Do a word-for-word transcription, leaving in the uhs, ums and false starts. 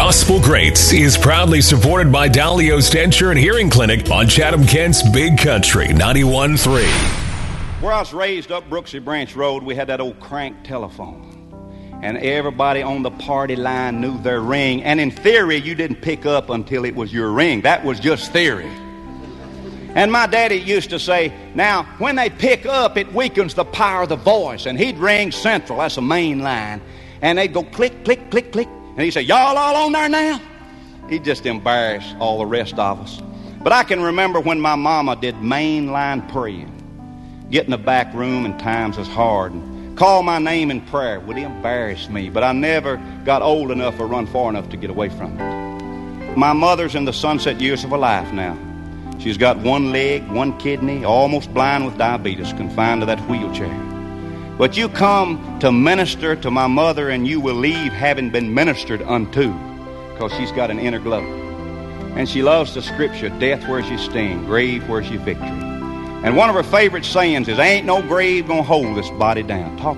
Gospel Greats is proudly supported by Dalio's Denture and Hearing Clinic on Chatham-Kent's Big Country ninety-one point three. Where I was raised up Brooksy Branch Road, we had that old crank telephone. And everybody on the party line knew their ring. And in theory, you didn't pick up until it was your ring. That was just theory. And my daddy used to say, now, when they pick up, it weakens the power of the voice. And he'd ring central, that's a main line. And they'd go click, click, click, click. And he'd say, y'all all on there now? He'd just embarrass all the rest of us. But I can remember when my mama did mainline praying. Get in the back room in times was hard. And call my name in prayer would embarrass me. But I never got old enough or run far enough to get away from it. My mother's in the sunset years of her life now. She's got one leg, one kidney, almost blind with diabetes, confined to that wheelchair. But you come to minister to my mother and you will leave having been ministered unto, because she's got an inner glow. And she loves the scripture, death where's your sting, grave where's your victory. And one of her favorite sayings is, ain't no grave gonna hold this body down. Talk